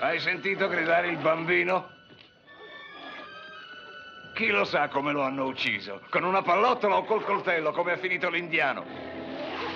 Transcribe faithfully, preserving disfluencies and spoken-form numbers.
Hai sentito gridare il bambino? Chi lo sa come lo hanno ucciso? Con una pallottola o col coltello, come ha finito l'indiano?